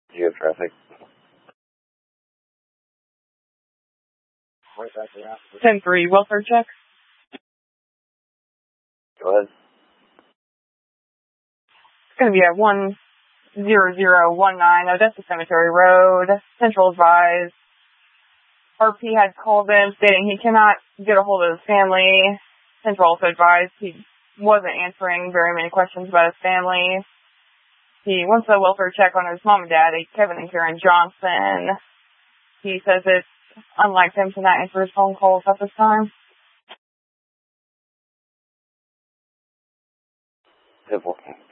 Do you have traffic? 10-3, welfare check. Go ahead. It's going to be at 10019 Odessa Cemetery Road. Central advised. RP had called in stating he cannot get a hold of his family. Central also advised he wasn't answering very many questions about his family. He wants a welfare check on his mom and dad, Kevin and Karen Johnson. He says it's unlike him to not answer his phone calls at this time. Simple.